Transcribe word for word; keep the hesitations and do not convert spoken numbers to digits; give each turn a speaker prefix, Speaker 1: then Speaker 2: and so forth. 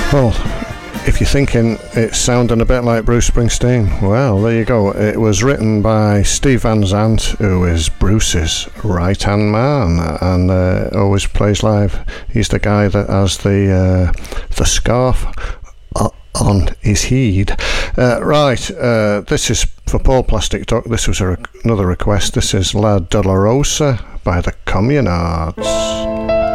Speaker 1: Well, if you're thinking it's sounding a bit like Bruce Springsteen, well, there you go. It was written by Steve Van Zandt, who is Bruce's right-hand man and uh, always plays live. He's the guy that has the uh, the scarf on his head. Uh, right, uh, this is for Paul Plastic Duck. This was a, another request. This is La Dolorosa by the Communards.